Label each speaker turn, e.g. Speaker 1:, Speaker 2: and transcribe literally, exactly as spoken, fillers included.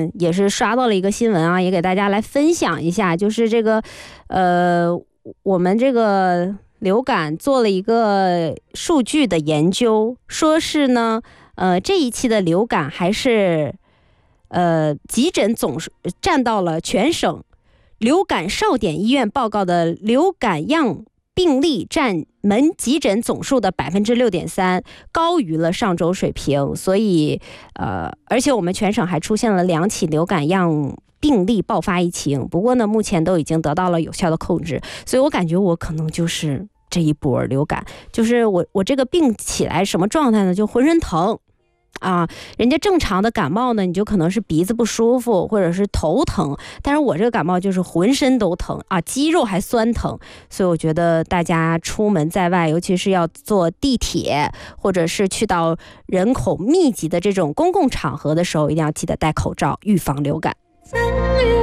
Speaker 1: 天也是刷到了一个新闻啊，也给大家来分享一下，就是这个呃我们这个流感做了一个数据的研究，说是呢呃这一期的流感还是呃急诊总数占到了全省流感少点医院报告的流感样病例占门急诊总数的 百分之六点三， 高于了上周水平。所以呃，而且我们全省还出现了两起流感样病例爆发疫情，不过呢目前都已经得到了有效的控制。所以我感觉我可能就是这一波流感，就是我我这个病起来什么状态呢，就浑身疼啊，人家正常的感冒呢，你就可能是鼻子不舒服或者是头疼，但是我这个感冒就是浑身都疼啊，肌肉还酸疼。所以我觉得大家出门在外，尤其是要坐地铁或者是去到人口密集的这种公共场合的时候，一定要记得戴口罩，预防流感。